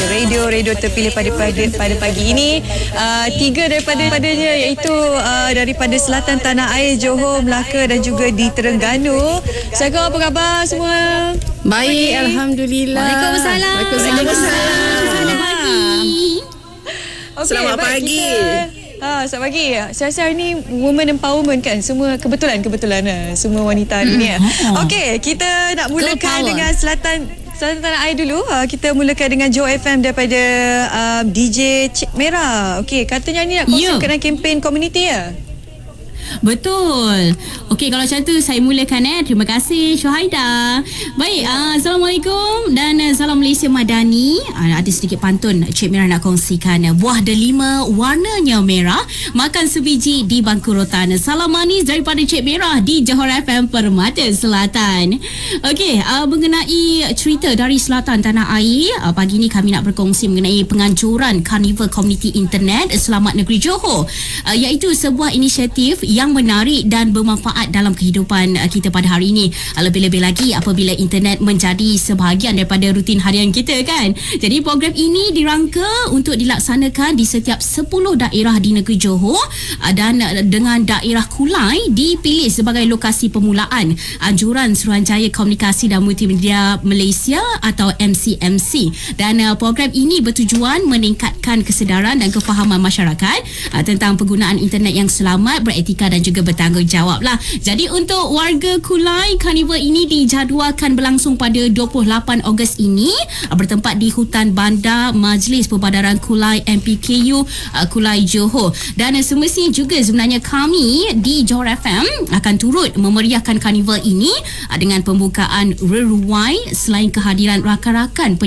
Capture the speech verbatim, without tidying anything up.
radio-radio terpilih pada pada, pada pagi ini. Uh, tiga daripada padanya iaitu uh, daripada selatan tanah air, Johor, Melaka dan juga di Terengganu. Assalamualaikum, apa khabar semua? Baik, Alhamdulillah. Waalaikumsalam. Waalaikumsalam. Selamat pagi. Okay, Selamat baik, pagi. Kita, Ha, selamat pagi. Saya rasa hari ni women empowerment kan. Semua kebetulan-kebetulan ha, semua wanita hari ni. Hmm. Okey, kita nak mulakan power. dengan Selatan Selatan Tanah Air dulu. Ha, kita mulakan dengan Joe F M daripada uh, D J Cik Merah. Okey, katanya ni nak kongsikan yeah. kempen community ya. Betul. Okey, kalau macam tu saya mulakan eh. Terima kasih Syuhaida. Baik, uh, Assalamualaikum dan uh, salam Malaysia Madani. Uh, ada sedikit pantun Cik Merah nak kongsikan. Uh, buah delima warnanya merah, makan sebiji di bangku rotan. Salam manis daripada Cik Merah di Johor F M Permata Selatan. Okey, uh, mengenai cerita dari Selatan Tanah Air, uh, pagi ni kami nak berkongsi mengenai penganjuran Carnival Community Internet Selamat Negeri Johor, uh, iaitu sebuah inisiatif yang menarik dan bermanfaat dalam kehidupan kita pada hari ini. Lebih-lebih lagi apabila internet menjadi sebahagian daripada rutin harian kita kan. Jadi program ini dirangka untuk dilaksanakan di setiap sepuluh daerah di negeri Johor dan dengan daerah Kulai dipilih sebagai lokasi permulaan anjuran Suruhanjaya Komunikasi dan Multimedia Malaysia atau M C M C. Dan program ini bertujuan meningkatkan kesedaran dan kefahaman masyarakat tentang penggunaan internet yang selamat, beretika dan juga bertanggungjawab lah. Jadi untuk warga Kulai, Carnival ini dijadualkan berlangsung pada dua puluh lapan Ogos ini, bertempat di Hutan Bandar Majlis Perbadaran Kulai M P K U Kulai Johor. Dan semestinya juga sebenarnya kami di Johor F M akan turut memeriahkan Carnival ini dengan pembukaan Reruai selain kehadiran rakan-rakan